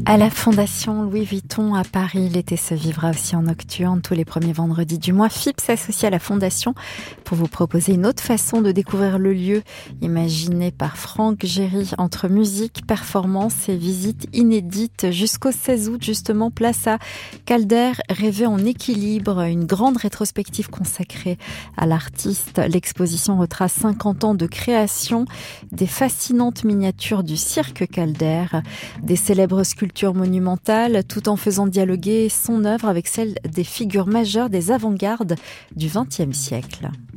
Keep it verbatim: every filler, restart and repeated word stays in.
À la Fondation Louis Vuitton à Paris, l'été se vivra aussi en nocturne tous les premiers vendredis du mois. F I P s'associe à la Fondation pour vous proposer une autre façon de découvrir le lieu, imaginé par Franck Géry, entre musique, performance et visites inédites jusqu'au seize août, justement, place à Calder, rêver en équilibre, une grande rétrospective consacrée à l'artiste. L'exposition retrace cinquante ans de création, des fascinantes miniatures du cirque Calder, des célèbres sculptures monumentale, tout en faisant dialoguer son œuvre avec celle des figures majeures des avant-gardes du vingtième siècle.